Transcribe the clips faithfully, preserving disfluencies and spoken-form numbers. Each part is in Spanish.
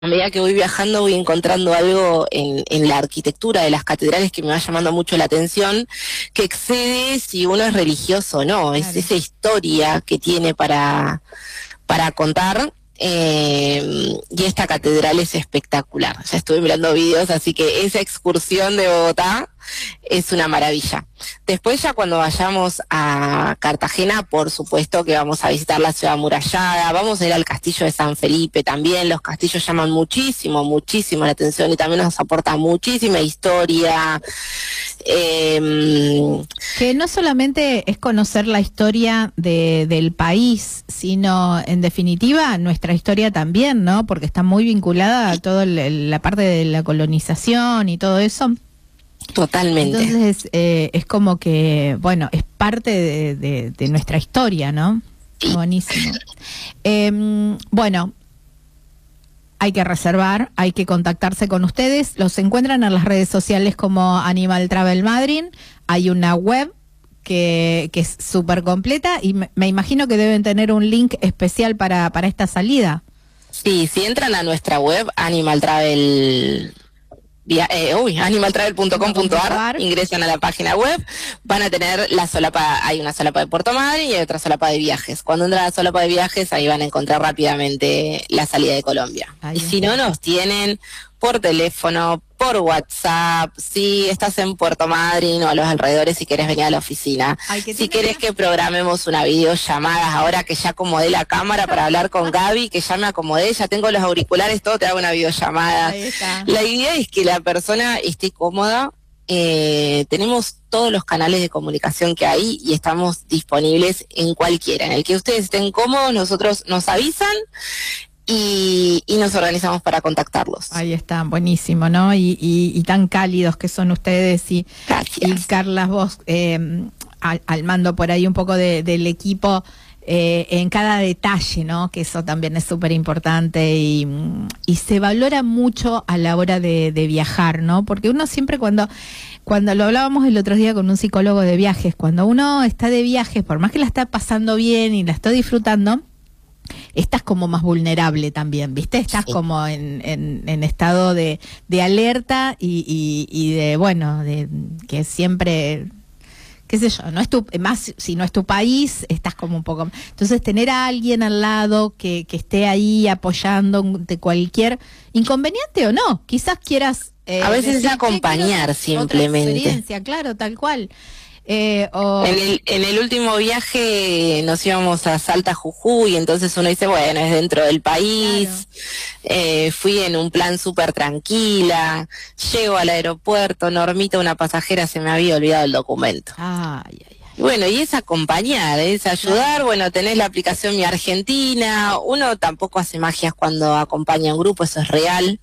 A medida que voy viajando voy encontrando algo en, en la arquitectura de las catedrales que me va llamando mucho la atención, que excede si uno es religioso o no, es Claro. esa historia que tiene para, para contar. Eh, y esta catedral es espectacular. Ya estuve mirando videos, así que esa excursión de Bogotá es una maravilla. Después ya cuando vayamos a Cartagena, por supuesto que vamos a visitar la ciudad amurallada, vamos a ir al castillo de San Felipe también. Los castillos llaman muchísimo, muchísimo la atención y también nos aportan muchísima historia. Eh, Que no solamente es conocer la historia de, del país, sino en definitiva nuestra historia también, ¿no? Porque está muy vinculada a toda la parte de la colonización y todo eso. Totalmente. Entonces eh, es como que, bueno, es parte de, de, de nuestra historia, ¿no? Sí. Buenísimo. Eh, bueno, hay que reservar, hay que contactarse con ustedes. Los encuentran en las redes sociales como Animal Travel Madrid. Hay una web que, que es súper completa y me, me imagino que deben tener un link especial para, para esta salida. Sí, si entran a nuestra web, Animal Travel... Via, eh, uy, animal travel punto com punto a r, ingresan a la página web, van a tener la solapa, hay una solapa de Puerto Madryn y hay otra solapa de viajes. Cuando entran a la solapa de viajes, ahí van a encontrar rápidamente la salida de Colombia. Ahí y si está. No, nos tienen por teléfono, por WhatsApp, si estás en Puerto Madryn o a los alrededores, si querés venir a la oficina. Ay, si querés que programemos una videollamada, ahora que ya acomodé la cámara para hablar con Gaby, que ya me acomodé, ya tengo los auriculares, todo, te hago una videollamada. Ahí está. La idea es que la persona esté cómoda. Eh, tenemos todos los canales de comunicación que hay y estamos disponibles en cualquiera. En el que ustedes estén cómodos, nosotros nos avisan y, y nos organizamos para contactarlos. Ahí está, buenísimo, ¿no? Y, y, y tan cálidos que son ustedes y, y Carlas, vos eh, al, al mando por ahí un poco de, del equipo. Eh, en cada detalle, ¿no? Que eso también es súper importante y, y se valora mucho a la hora de, de viajar, ¿no? Porque uno siempre cuando, cuando lo hablábamos el otro día con un psicólogo de viajes, cuando uno está de viajes, por más que la está pasando bien y la está disfrutando, estás como más vulnerable también, ¿viste? Estás sí. como en, en, en estado de, de alerta y, y, y de, bueno, de que siempre... qué sé yo, no es tu, más si no es tu país, estás como un poco... Entonces tener a alguien al lado que, que esté ahí apoyando de cualquier inconveniente o no, quizás quieras... Eh, a veces decir, es acompañar simplemente. Otra experiencia, claro, tal cual. Eh, o... en, el, en el último viaje nos íbamos a Salta, Jujuy, entonces uno dice, bueno, es dentro del país, claro. eh, fui en un plan súper tranquila, llego al aeropuerto, Normita, una pasajera, se me había olvidado el documento. Ay, ay, ay. Bueno, y es acompañar, es ayudar, claro. Bueno, tenés la aplicación Mi Argentina, uno tampoco hace magias cuando acompaña a un grupo, eso es real.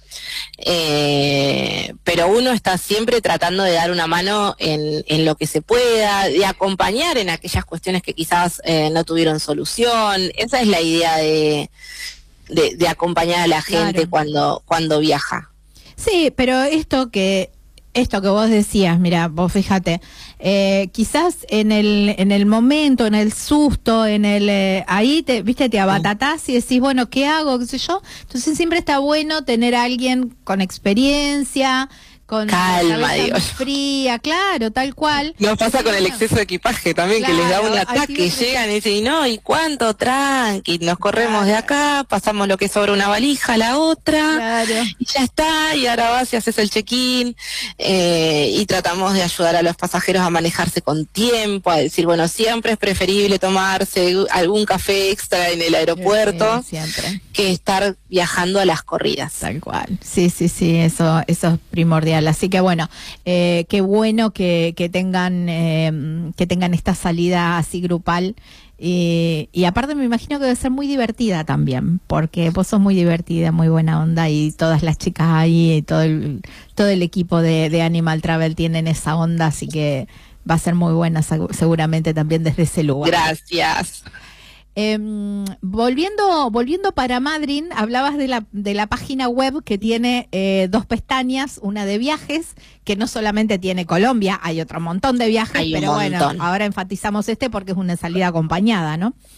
Eh, pero uno está siempre tratando de dar una mano en, en lo que se pueda, de acompañar en aquellas cuestiones que quizás eh, no tuvieron solución. Esa es la idea de, de, de acompañar a la gente, claro. cuando, cuando viaja. Sí, pero esto que esto que vos decías, mira, vos fíjate, eh, quizás en el en el momento, en el susto, en el eh, ahí te, viste, te abatatás y decís, bueno, ¿qué hago? ¿Qué sé yo? Entonces siempre está bueno tener a alguien con experiencia, con calma, Dios. Fría, claro, tal cual. Nos pasa con el exceso de equipaje también, claro, que les da un ataque, llegan y dicen, no, ¿y cuánto? Tranqui, nos corremos claro. de acá, pasamos lo que sobra una valija a la otra, claro. y ya está, y ahora vas y haces el check-in, eh, y tratamos de ayudar a los pasajeros a manejarse con tiempo, a decir, bueno, siempre es preferible tomarse algún café extra en el aeropuerto, sí, siempre. que estar viajando a las corridas. Tal cual, sí, sí, sí, eso, eso es primordial. Así que bueno, eh, qué bueno que, que tengan eh, que tengan esta salida así grupal y, y aparte me imagino que debe ser muy divertida también, porque vos sos muy divertida, muy buena onda y todas las chicas ahí y todo el, todo el equipo de, de Animal Travel tienen esa onda, así que va a ser muy buena seguramente también desde ese lugar. Gracias. Eh, volviendo volviendo para Madrid, hablabas de la de la página web que tiene eh, dos pestañas, una de viajes, que no solamente tiene Colombia, hay otro montón de viajes, hay pero un bueno, montón. Ahora enfatizamos este porque es una salida acompañada, ¿no?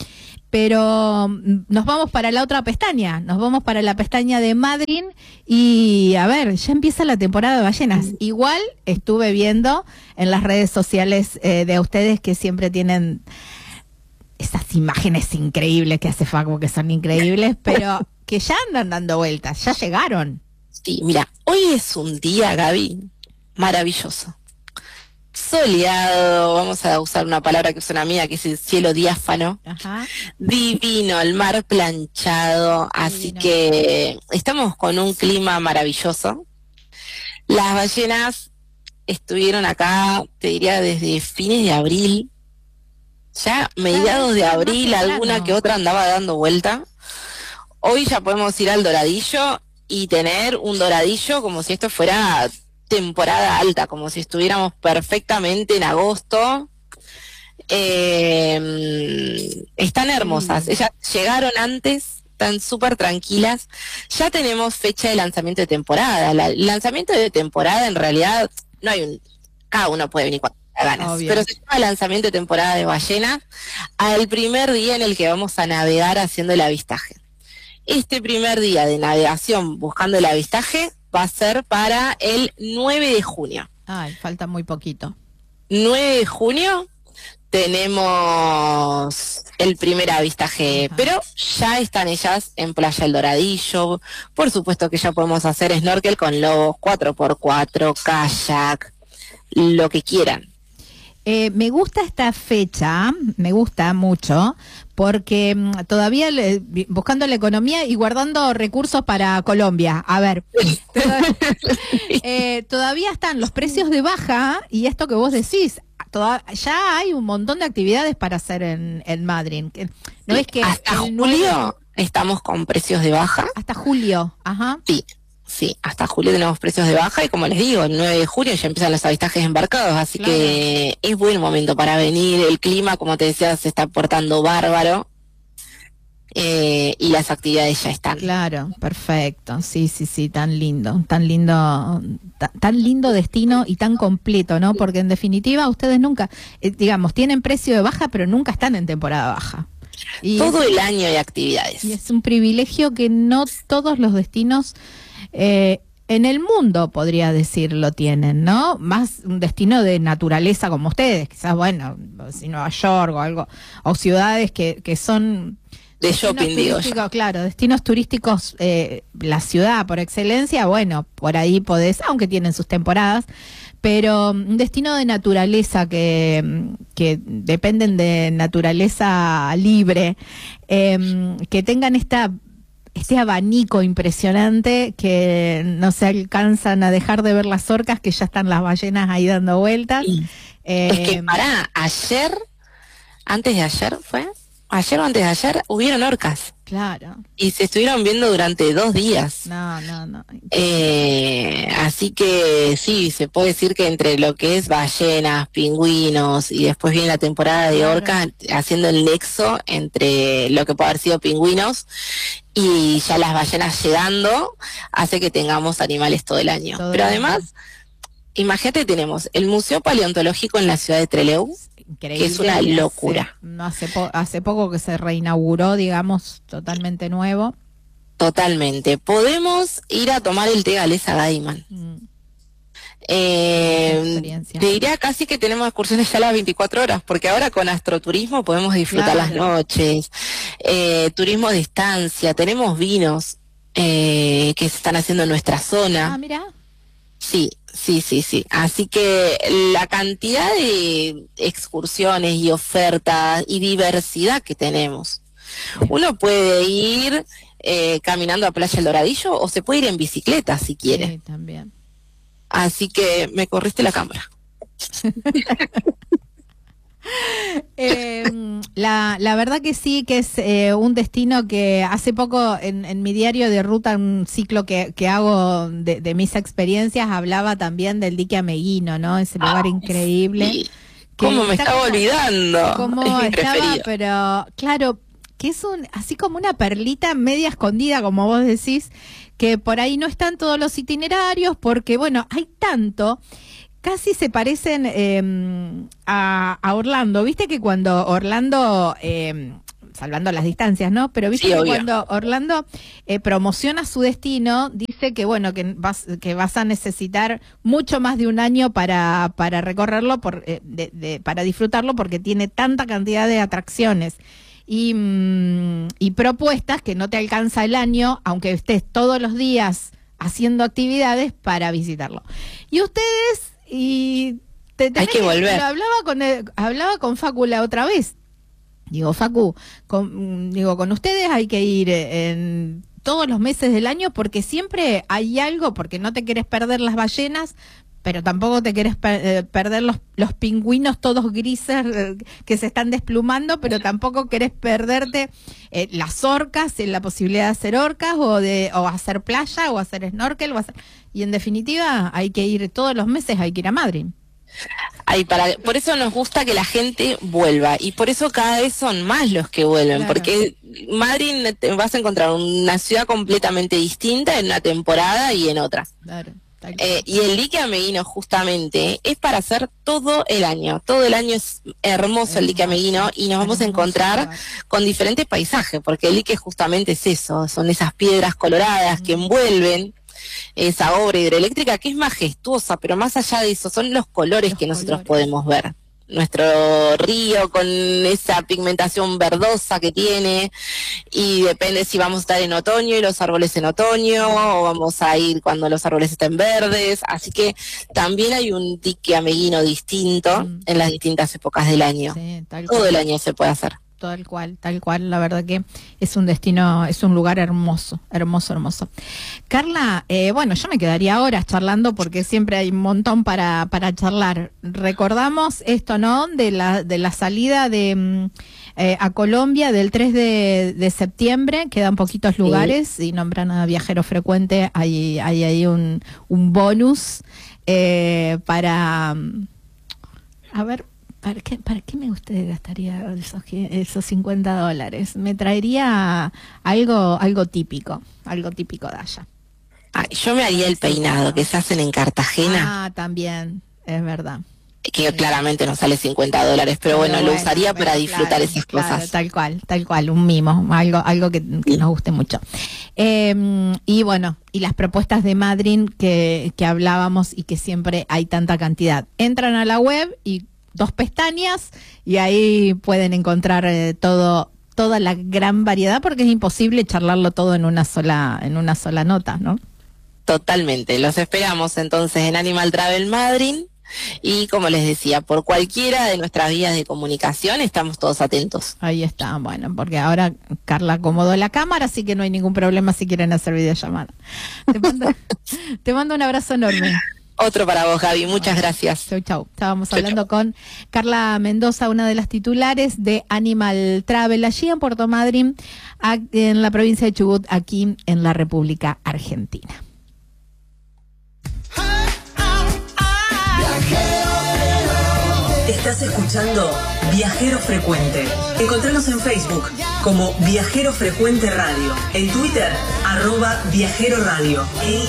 pero nos vamos para la otra pestaña, nos vamos para la pestaña de Madryn y a ver, ya empieza la temporada de ballenas. Igual estuve viendo en las redes sociales eh, de ustedes que siempre tienen esas imágenes increíbles que hace Facu, que son increíbles, pero que ya andan dando vueltas, ya llegaron. Sí, mira, hoy es un día, Gaby, maravilloso. Soleado, vamos a usar una palabra que suena mía, que es el cielo diáfano. Ajá. Divino, el mar planchado, así Divino. que estamos con un clima maravilloso. Las ballenas estuvieron acá, te diría, desde fines de abril, ya mediados de abril, alguna que otra andaba dando vuelta. Hoy ya podemos ir al Doradillo y tener un Doradillo como si esto fuera temporada alta, como si estuviéramos perfectamente en agosto. Eh, están hermosas, ellas llegaron antes, están súper tranquilas. Ya tenemos fecha de lanzamiento de temporada. La, el lanzamiento de temporada en realidad no hay un, cada uno puede venir cuando tenga ganas, obvio, pero se llama lanzamiento de temporada de ballenas al primer día en el que vamos a navegar haciendo el avistaje. Este primer día de navegación buscando el avistaje va a ser para el nueve de junio. Ay, falta muy poquito. nueve de junio tenemos el primer avistaje, ajá, pero ya están ellas en Playa El Doradillo. Por supuesto que ya podemos hacer snorkel con lobos, cuatro por cuatro, kayak, lo que quieran. Eh, me gusta esta fecha, me gusta mucho, porque mmm, todavía le, buscando la economía y guardando recursos para Colombia. A ver, todavía, eh, todavía están los precios de baja y esto que vos decís, toda, ya hay un montón de actividades para hacer en, en Madryn. ¿No es que hasta julio estamos con precios de baja? Hasta julio, ajá. Sí. Sí, hasta julio tenemos precios de baja y como les digo, el nueve de julio ya empiezan los avistajes embarcados, así claro, que es buen momento para venir. El clima, como te decía, se está portando bárbaro eh, y las actividades ya están. Claro, perfecto, sí, sí, sí, tan lindo, tan lindo, tan, tan lindo destino y tan completo, ¿no? Porque en definitiva ustedes nunca, eh, digamos, tienen precio de baja, pero nunca están en temporada baja. Y todo es, el año hay actividades. Y es un privilegio que no todos los destinos Eh, en el mundo, podría decir, lo tienen, ¿no? Más un destino de naturaleza como ustedes, quizás, bueno, si Nueva York o algo, o ciudades que, que son... De shopping, digo yo. Claro, destinos turísticos, eh, la ciudad por excelencia, bueno, por ahí podés, aunque tienen sus temporadas, pero un destino de naturaleza que, que dependen de naturaleza libre, eh, que tengan esta... este abanico impresionante que no se alcanzan a dejar de ver las orcas, que ya están las ballenas ahí dando vueltas. Sí. Eh, es que pará, ayer, antes de ayer fue, ayer o antes de ayer hubieron orcas. Claro. Y se estuvieron viendo durante dos días. No, no, no. Eh, así que sí, se puede decir que entre lo que es ballenas, pingüinos y después viene la temporada de claro, orcas, haciendo el nexo entre lo que puede haber sido pingüinos y ya las ballenas llegando, hace que tengamos animales todo el año. Todo Pero el además, año. Imagínate, tenemos el Museo Paleontológico en la ciudad de Trelew, increíble, que es una locura. Hace, hace, po hace poco que se reinauguró, digamos, totalmente nuevo. Totalmente. Podemos ir a tomar el té Galesa Gaiman. Mm. Eh, te diría casi que tenemos excursiones ya a las veinticuatro horas, porque ahora con astroturismo podemos disfrutar claro, las noches, eh, turismo de estancia, tenemos vinos eh, que se están haciendo en nuestra zona. Ah, mira. Sí, sí, sí, sí. Así que la cantidad de excursiones y ofertas y diversidad que tenemos. Uno puede ir eh, caminando a Playa El Doradillo o se puede ir en bicicleta si quiere. Sí, también. Así que me corriste la cámara. eh, la, la verdad que sí, que es eh, un destino que hace poco en, en mi diario de ruta, un ciclo que, que hago de, de mis experiencias, hablaba también del dique Ameguino, ¿no? Ese lugar ah, increíble. Sí. ¿Cómo me estaba como, olvidando? Como es mi estaba, preferido. Pero claro, que es un así como una perlita media escondida, como vos decís, que por ahí no están todos los itinerarios, porque bueno, hay tanto, casi se parecen eh, a, a Orlando. Viste que cuando Orlando eh, salvando las distancias, ¿no? Pero viste Sí, que obvio. cuando Orlando eh, promociona su destino, dice que bueno, que vas, que vas a necesitar mucho más de un año para, para recorrerlo, por, eh, de, de, para disfrutarlo, porque tiene tanta cantidad de atracciones y, mm, y propuestas que no te alcanza el año, aunque estés todos los días haciendo actividades para visitarlo. Y ustedes, y te, Hay que volver. Lo hablaba con el, hablaba con Facu la otra vez. Digo, Facu, con, digo, con ustedes hay que ir en todos los meses del año porque siempre hay algo, porque no te querés perder las ballenas, pero tampoco te querés per, eh, perder los, los pingüinos todos grises eh, que se están desplumando, pero tampoco querés perderte eh, las orcas, eh, la posibilidad de hacer orcas o de o hacer playa o hacer snorkel. O hacer, y en definitiva hay que ir todos los meses, hay que ir a Madrid. Ay, para, por eso nos gusta que la gente vuelva y por eso cada vez son más los que vuelven, Claro. porque Madrid te vas a encontrar una ciudad completamente distinta en una temporada y en otra. Claro, tal cual. Eh, y el dique Ameguino justamente es para hacer todo el año. Todo el año es hermoso el dique Ameguino y nos vamos a encontrar con diferentes paisajes, porque el dique justamente es eso, son esas piedras coloradas que envuelven esa obra hidroeléctrica que es majestuosa, pero más allá de eso son los colores Los que nosotros colores. podemos ver. Nuestro río con esa pigmentación verdosa que tiene, y depende si vamos a estar en otoño y los árboles en otoño o vamos a ir cuando los árboles estén verdes, así que también hay un dique ameguino distinto Mm. en las distintas épocas del año. Sí, tal Todo cual. el año se puede hacer. Tal cual, tal cual, la verdad que es un destino, es un lugar hermoso, hermoso, hermoso. Carla, eh, bueno, yo me quedaría horas charlando porque siempre hay un montón para, para charlar. Recordamos esto, ¿no? De la, de la salida de mm, eh, a Colombia del tres de, de septiembre, quedan poquitos lugares y nombran a Viajero Frecuente, hay, hay ahí un, un bonus eh, para, mm, a ver, ¿Para qué, ¿Para qué me usted gastaría esos, esos cincuenta dólares? Me traería algo algo típico, algo típico de allá. Ay, yo me haría el peinado que se hacen en Cartagena, Ah, también, es verdad. que claramente no sale cincuenta dólares, pero bueno, lo usaría para bueno, disfrutar claro, esas claro, cosas. tal cual, tal cual, un mimo, algo algo que, que nos guste mucho. Eh, y bueno, y las propuestas de Madrid que, que hablábamos y que siempre hay tanta cantidad. Entran a la web y dos pestañas y ahí pueden encontrar eh, todo toda la gran variedad, porque es imposible charlarlo todo en una sola en una sola nota, ¿no? Totalmente, los esperamos entonces en Animal Travel Madrid y como les decía, por cualquiera de nuestras vías de comunicación estamos todos atentos. Ahí está, bueno, porque ahora Carla acomodó la cámara, así que no hay ningún problema si quieren hacer videollamada. Te mando, te mando un abrazo enorme. Otro para vos, Gaby, muchas gracias. Chau, chau. Estábamos Chau, hablando chau. con Carla Mendoza, una de las titulares de Animal Travel, allí en Puerto Madryn, a- en la provincia de Chubut, aquí en la República Argentina. Estás escuchando Viajero Frecuente. Encontranos en Facebook como Viajero Frecuente Radio, en Twitter, arroba Viajero Radio.